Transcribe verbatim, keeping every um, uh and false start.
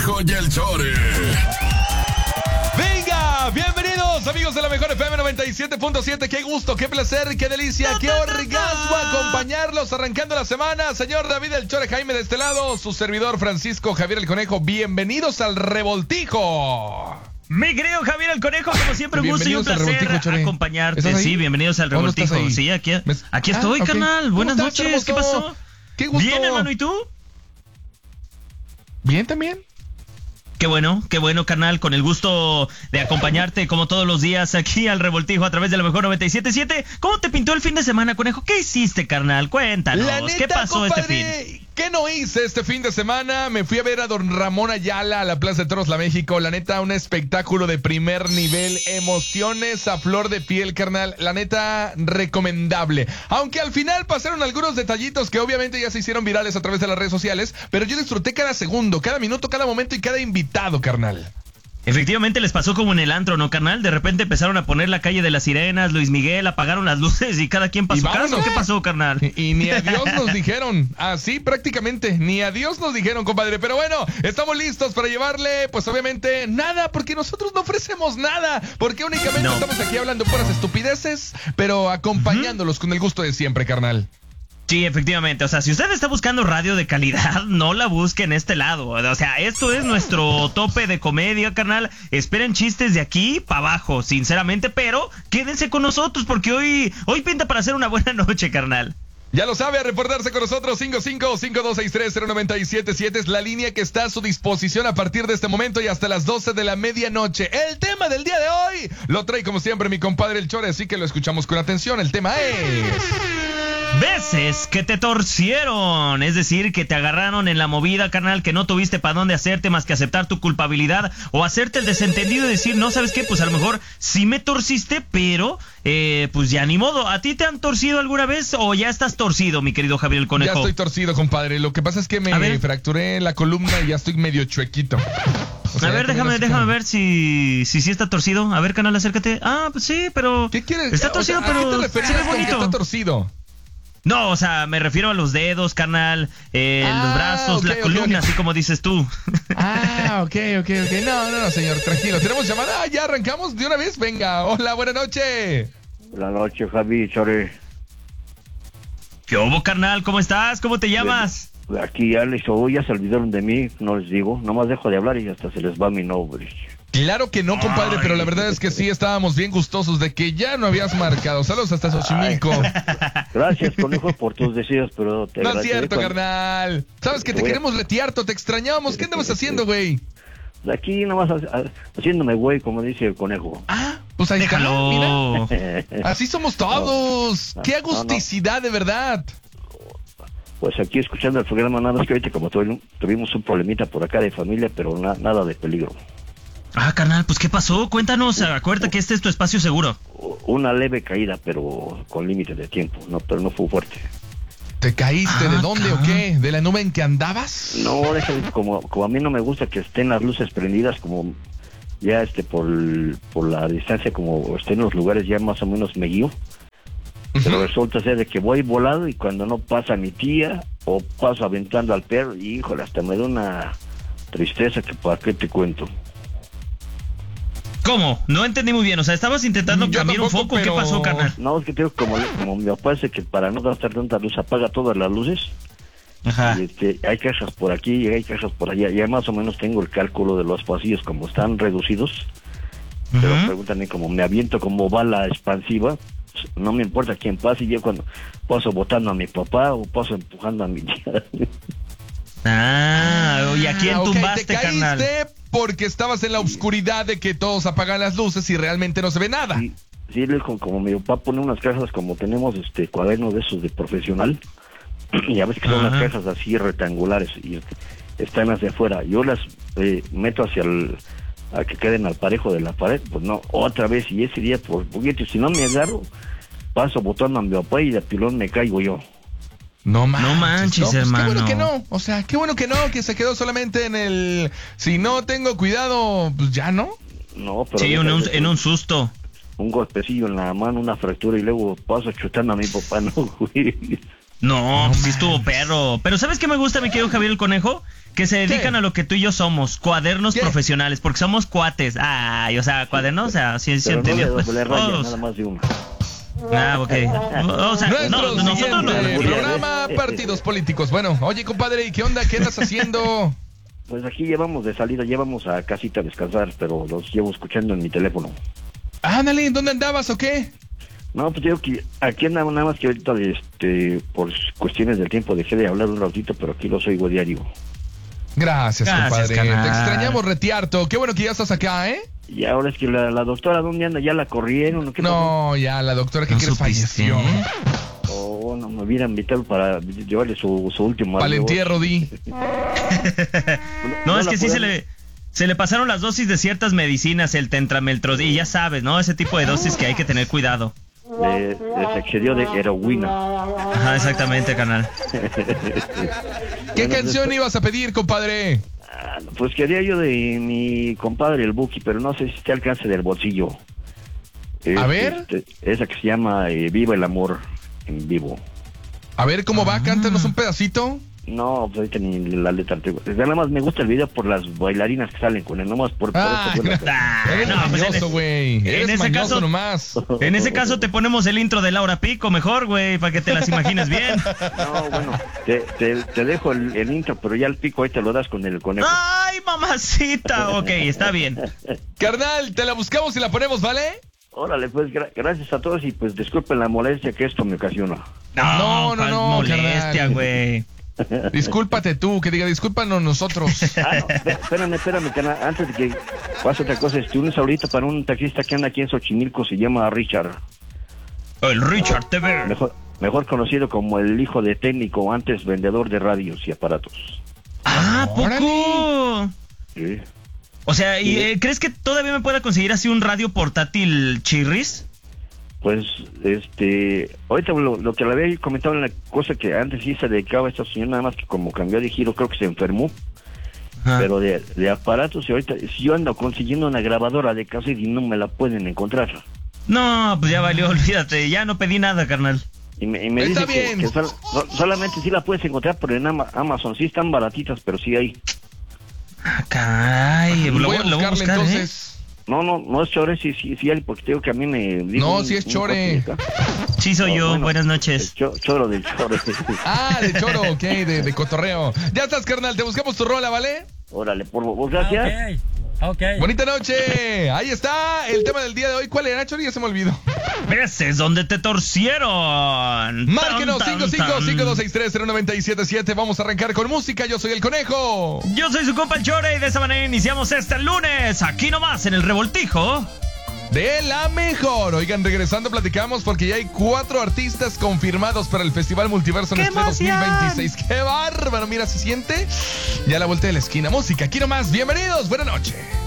Conejo y el Chore. Venga, bienvenidos amigos de la mejor F M noventa y siete punto siete. Qué gusto, qué placer, qué delicia, qué orgasmo acompañarlos arrancando la semana. Señor David el Chore Jaime de este lado, su servidor Francisco Javier el Conejo. Bienvenidos al Revoltijo. Mi querido Javier el Conejo, como siempre, un gusto y un placer acompañarte. Sí, bienvenidos al Revoltijo. Sí, aquí, aquí estoy, ah, okay. Carnal. Buenas noches, hermoso? ¿Qué pasó? Qué gusto. Bien, hermano, ¿y tú? Bien también. Qué bueno, qué bueno, carnal, con el gusto de acompañarte como todos los días aquí al Revoltijo a través de la mejor noventa y siete punto siete. ¿Cómo te pintó el fin de semana, Conejo? ¿Qué hiciste, carnal? Cuéntanos, la neta, ¿qué pasó compadre, este fin? ¿Qué no hice este fin de semana? Me fui a ver a don Ramón Ayala a la Plaza de Toros La México. La neta, un espectáculo de primer nivel. Emociones a flor de piel, carnal. La neta, recomendable. Aunque al final pasaron algunos detallitos que obviamente ya se hicieron virales a través de las redes sociales. Pero yo disfruté cada segundo, cada minuto, cada momento y cada invitado, carnal. Efectivamente les pasó como en el antro, ¿no, carnal? De repente empezaron a poner la calle de las sirenas, Luis Miguel, apagaron las luces y cada quien pasó casa. ¿Qué pasó, carnal? Y, y ni adiós nos dijeron, así prácticamente, ni adiós nos dijeron, compadre. Pero bueno, estamos listos para llevarle, pues obviamente, nada, porque nosotros no ofrecemos nada, porque únicamente no. Estamos aquí hablando puras estupideces, pero acompañándolos uh-huh. con el gusto de siempre, carnal. Sí, efectivamente, o sea, si usted está buscando radio de calidad, no la busque en este lado, o sea, esto es nuestro tope de comedia, carnal, esperen chistes de aquí para abajo, sinceramente, pero quédense con nosotros porque hoy, hoy pinta para hacer una buena noche, carnal. Ya lo sabe, a reportarse con nosotros, cinco cinco cinco dos seis tres cero nueve siete siete es la línea que está a su disposición a partir de este momento y hasta las doce de la medianoche. El tema del día de hoy lo trae como siempre mi compadre el Chore, así que lo escuchamos con atención. El tema es... veces que te torcieron, es decir, que te agarraron en la movida, carnal, que no tuviste para dónde hacerte más que aceptar tu culpabilidad o hacerte el desentendido y decir, no, ¿sabes qué? Pues a lo mejor sí me torciste, pero eh, pues ya ni modo. ¿A ti te han torcido alguna vez o ya estás torcido, mi querido Javier el Conejo? Ya estoy torcido, compadre. Lo que pasa es que me fracturé la columna y ya estoy medio chuequito. O sea, a ver, déjame, déjame como... ver si, si sí está torcido. A ver, canal, acércate. Ah, pues sí, pero... ¿Qué quieres? Está torcido, o sea, pero... ¿a qué te refieres se ve con bonito? Que está torcido? No, o sea, me refiero a los dedos, carnal, eh, ah, los brazos, okay, la columna, okay, okay. Así como dices tú. Ah, ok, ok, ok. No, no, no, señor, tranquilo. ¿Tenemos llamada? Ah, ya arrancamos de una vez. Venga, hola, buenas noches. Buenas noches, Javi, Chore. ¿Qué hubo, carnal? ¿Cómo estás? ¿Cómo te llamas? Aquí ya les oí, ya se olvidaron de mí, no les digo. Nomás dejo de hablar y hasta se les va mi nombre. Claro que no, compadre, Ay. pero la verdad es que sí estábamos bien gustosos de que ya no habías marcado. Saludos hasta Xochimilco. Gracias, Conejo, por tus deseos, pero te No es cierto, cuando... carnal. Sabes que te queremos retiarto, te extrañamos. ¿Qué andabas haciendo, güey? Aquí nomás haciéndome güey, como dice el Conejo. Ah, pues ahí está, mira. Así somos todos. No, Qué agusticidad, no, no. de verdad. Pues aquí escuchando el programa, nada más que ahorita como tuvimos un problemita por acá de familia, pero na, nada de peligro. Ah, carnal, pues ¿qué pasó? Cuéntanos, acuérdate que este es tu espacio seguro. Una leve caída, pero con límite de tiempo, no, pero no fue fuerte. ¿Te caíste? Ah, ¿de dónde cabrón. o qué? ¿De la nube en que andabas? No, déjame, como, como a mí no me gusta que estén las luces prendidas, como ya este por, por la distancia, como estén en los lugares ya más o menos me guío. Uh-huh. Pero resulta ser de que voy volado y cuando no pasa mi tía o paso aventando al perro, y híjole, hasta me da una tristeza que para qué te cuento. ¿Cómo? No entendí muy bien, o sea, estabas intentando Yo cambiar tampoco, un foco, pero... ¿qué pasó, carnal? No, es que tengo como, como mi papá dice que para no gastar tanta luz apaga todas las luces. Ajá. Y este, hay cajas por aquí y hay cajas por allá, ya más o menos tengo el cálculo de los pasillos como están reducidos. Uh-huh. Pero pregúntame como me aviento como bala expansiva, pues, no me importa quién pase, y yo cuando paso botando a mi papá o paso empujando a mi tía. Ah, ¿y a quién ah, tumbaste, okay, te carnal? Caíste porque estabas en la oscuridad de que todos apagan las luces y realmente no se ve nada. Sí, sí, como, como mi papá pone unas cajas, como tenemos este cuadernos de esos de profesional, y a veces que son Ajá. unas cajas así rectangulares y están hacia afuera. Yo las eh, meto hacia el, a que queden al parejo de la pared, pues no, otra vez, y ese día por poquito, si no me agarro, paso botando a mi papá y de pilón me caigo yo. No manches, no manches no, pues hermano. Qué bueno que no, o sea, qué bueno que no, que se quedó solamente en el... Si no tengo cuidado, pues ya no. No, pero... Sí, un, un, en un susto. Un golpecillo en la mano, una fractura y luego paso chutando a mi papá, no, güey. No, no sí estuvo perro. Pero ¿sabes qué me gusta, mi querido Javier el Conejo? Que se dedican ¿Qué? a lo que tú y yo somos, cuadernos ¿Qué? profesionales, porque somos cuates. Ay, o sea, cuadernos, o sea, sí, sí Pero no entendió. le doble raya, Todos. nada más de uno. Ah, ok. O sea, Nuestro no, nosotros siguiente no. programa, partidos políticos. Bueno, oye, compadre, ¿y qué onda? ¿Qué andas haciendo? Pues aquí llevamos de salida, llevamos a casita a descansar, pero los llevo escuchando en mi teléfono. Ándale, ¿dónde andabas o qué? No, pues digo que aquí andaba nada más que ahorita, este, por cuestiones del tiempo dejé de hablar un ratito, pero aquí los oigo diario. Gracias, Gracias, compadre. carnal. Te extrañamos, retiarto. Qué bueno que ya estás acá, ¿eh? Y ahora es que la, la doctora, ¿dónde anda? ¿Ya la corrieron? ¿O qué No, ya, la doctora que ¿No quiere supiste? falleció. pasó? Oh, no, me hubiera invitado para llevarle su, su último Para el adiós. entierro, di. No, es la que sí se puedo- le se le pasaron las dosis de ciertas medicinas, el tentrameltros, y ya sabes, ¿no? Ese tipo de dosis que hay que tener cuidado. Le, les excedió de heroína. Ajá, exactamente, canal. ¿Qué Bueno, canción después- ibas a pedir, compadre? Ah, Pues quería yo de mi compadre el Buki, pero no sé si te alcance del bolsillo. Es, A ver. este, esa que se llama eh, Viva el Amor en vivo. A ver cómo va, cántanos un pedacito. No, pues ahorita ni la letra. te- Nada más me gusta el video por las bailarinas que salen con él, nomás por, por Ah, eso. fue la- Ah, eres no, pues mañoso, en- güey. en Eres ese mañoso caso- nomás. En ese caso te ponemos el intro de Laura Pico mejor, güey, para que te las imagines bien. No, bueno, te, te, te dejo el, el intro, pero ya el pico ahí te lo das con el conejo. Ay, mamacita. Ok, está bien. Carnal, te la buscamos y la ponemos, ¿vale? Órale, pues gra- gracias a todos y pues disculpen la molestia que esto me ocasiona. No, No, no, cuál no, molestia, carnal. güey. Discúlpate tú, que diga, discúlpanos nosotros. Ah, no, espé- espérame, espérame, carnal, antes de que pase otra cosa, este, un ahorita para un taxista que anda aquí en Xochimilco, se llama Richard, El Richard T V. mejor, mejor conocido como el hijo de técnico, antes vendedor de radios y aparatos. Ah, Órale. ¿poco? Sí. O sea, ¿y, eh, ¿crees que todavía me pueda conseguir así un radio portátil chirris? Pues, este, ahorita lo, lo que le había comentado en la cosa que antes sí se dedicaba a esta señora, nada más que como cambió de giro, creo que se enfermó, Ajá. pero de, de aparatos, y ahorita si yo ando consiguiendo una grabadora de cassette y no me la pueden encontrar. No, pues ya valió, olvídate, ya no pedí nada, carnal. Y me, y me Está dice que, bien. que sol- so- solamente sí la puedes encontrar, pero en Ama- Amazon sí están baratitas, pero sí hay. Ah, caray, lo, Voy a lo voy a buscarle buscar, ¿eh? entonces. No, no, no es chore, sí, sí, sí hay, porque te digo que a mí me... dijo No, un- sí es un chore. cuate de acá. Sí, soy No, yo, bueno, buenas el noches. cho- choro del chore. Ah, de choro, ok, de, de cotorreo. Ya estás, carnal, te buscamos tu rola, ¿vale? Órale, por favor, gracias. Ok, ok. Bonita noche. Ahí está el tema del día de hoy. ¿Cuál era, Chori? Ya se me olvidó. Veces donde te torcieron. Márquenos Tan, cinco tan, cinco tan. cinco dos seis tres cero nueve siete siete. Vamos a arrancar con música. Yo soy el Conejo. Yo soy su compa el Chore y de esa manera iniciamos este lunes, aquí nomás en el Revoltijo. De la mejor. Oigan, regresando platicamos porque ya hay cuatro artistas confirmados para el Festival Multiverso ¡Qué Nestlé dos mil emoción! veintiséis. ¡Qué bárbaro! Mira, se siente ya a la vuelta de la esquina. Música, aquí nomás. Bienvenidos. Buenas noches.